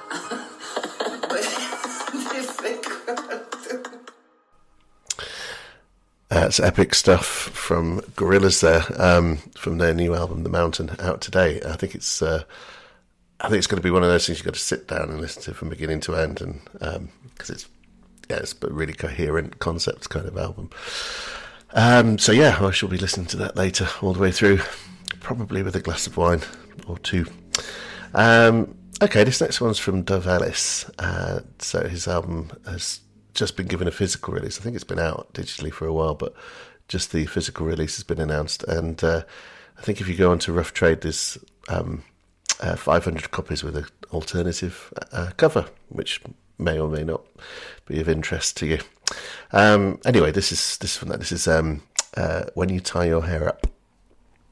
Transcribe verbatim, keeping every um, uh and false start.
That's epic stuff from Gorillaz there, um, from their new album, The Mountain, out today. I think it's, uh, I think it's going to be one of those things you've got to sit down and listen to from beginning to end, and because um, it's, yeah, it's a really coherent concept kind of album. Um, so yeah, I shall be listening to that later, all the way through, probably with a glass of wine or two. Um, okay, this next one's from Dove Ellis. Uh, so his album has just been given a physical release. I think it's been out digitally for a while, but just the physical release has been announced. And uh, I think if you go onto Rough Trade, there's um, uh, five hundred copies with an alternative uh, cover, which may or may not be of interest to you. Um, anyway, this is this is from that. This is um, uh, When You Tie Your Hair Up.